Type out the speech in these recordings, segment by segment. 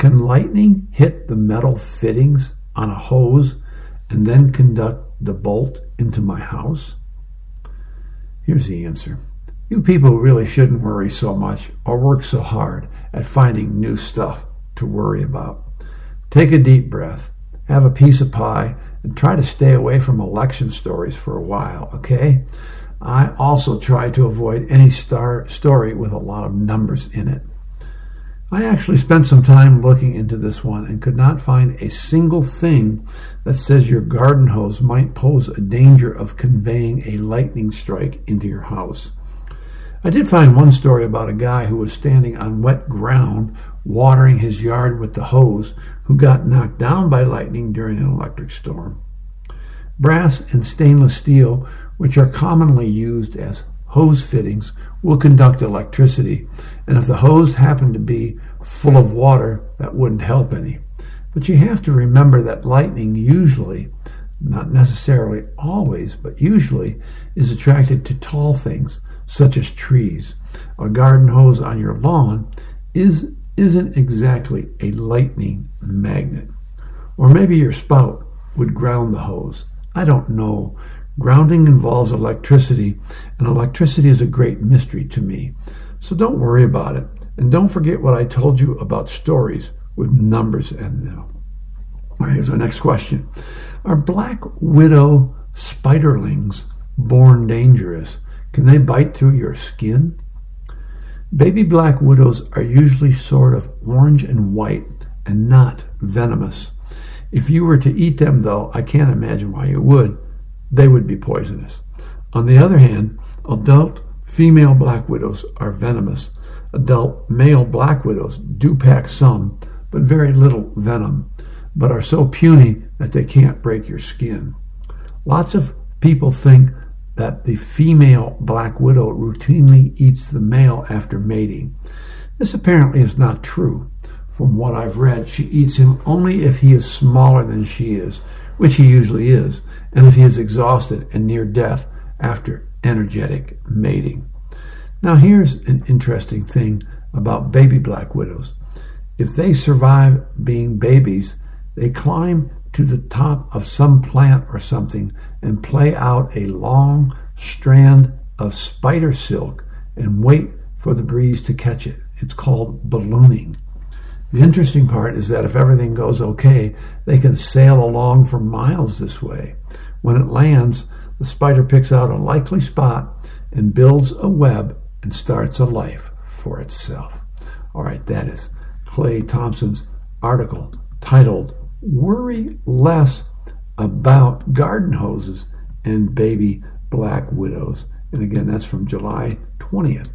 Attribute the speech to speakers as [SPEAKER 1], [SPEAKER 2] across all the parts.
[SPEAKER 1] Can lightning hit the metal fittings on a hose and then conduct the bolt into my house? Here's the answer. You people really shouldn't worry so much or work so hard at finding new stuff to worry about. Take a deep breath, have a piece of pie, and try to stay away from election stories for a while, okay? I also try to avoid any story with a lot of numbers in it. I actually spent some time looking into this one and could not find a single thing that says your garden hose might pose a danger of conveying a lightning strike into your house. I did find one story about a guy who was standing on wet ground watering his yard with the hose who got knocked down by lightning during an electric storm. Brass and stainless steel, which are commonly used as hose fittings, will conduct electricity, and if the hose happened to be full of water, that wouldn't help any. But you have to remember that lightning usually, not necessarily always, but usually, is attracted to tall things, such as trees. A garden hose on your lawn isn't exactly a lightning magnet. Or maybe your spout would ground the hose. I don't know. Grounding involves electricity, and electricity is a great mystery to me. So don't worry about it, and don't forget what I told you about stories with numbers in them. All right, here's our next question. Are black widow spiderlings born dangerous? Can they bite through your skin? Baby black widows are usually sort of orange and white and not venomous. If you were to eat them, though, I can't imagine why you would. They would be poisonous. On the other hand, adult female black widows are venomous. Adult male black widows do pack some, but very little venom, but are so puny that they can't break your skin. Lots of people think that the female black widow routinely eats the male after mating. This apparently is not true. From what I've read, she eats him only if he is smaller than she is, which he usually is, and if he is exhausted and near death after energetic mating. Now here's an interesting thing about baby black widows. If they survive being babies, they climb to the top of some plant or something and play out a long strand of spider silk and wait for the breeze to catch it. It's called ballooning. The interesting part is that if everything goes okay, they can sail along for miles this way. When it lands, the spider picks out a likely spot and builds a web and starts a life for itself. All right, that is Clay Thompson's article titled Worry Less About Garden Hoses and Baby Black Widows. And again, that's from July 20th,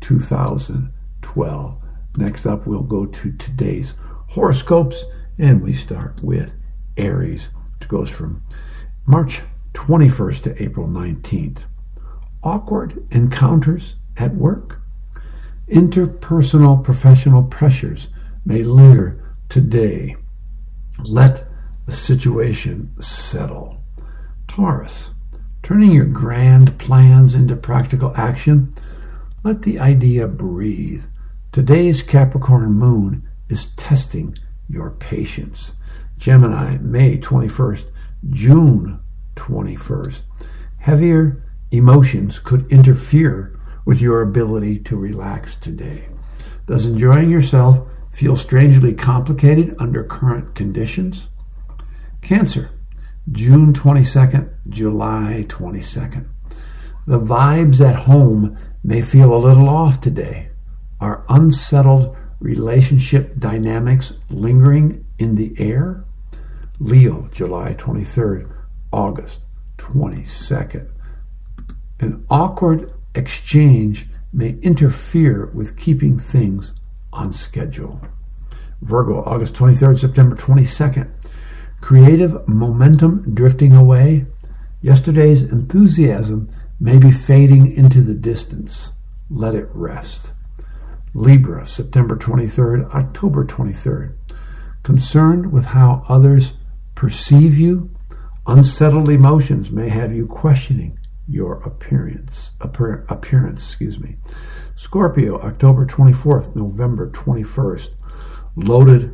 [SPEAKER 1] 2012. Next up, we'll go to today's horoscopes, and we start with Aries, which goes from March 21st to April 19th. Awkward encounters at work. Interpersonal professional pressures may linger today. Let the situation settle. Taurus, turning your grand plans into practical action. Let the idea breathe. Today's Capricorn moon is testing your patience. Gemini, May 21st, June 21st. Heavier emotions could interfere with your ability to relax today. Does enjoying yourself feel strangely complicated under current conditions? Cancer, June 22nd, July 22nd. The vibes at home may feel a little off today. Are unsettled relationship dynamics lingering in the air? Leo, July 23rd, August 22nd. An awkward exchange may interfere with keeping things on schedule. Virgo, August 23rd, September 22nd. Creative momentum drifting away. Yesterday's enthusiasm may be fading into the distance. Let it rest. Libra, September 23rd, October 23rd. Concerned with how others perceive you, unsettled emotions may have you questioning your appearance. Scorpio, October 24th, November 21st. Loaded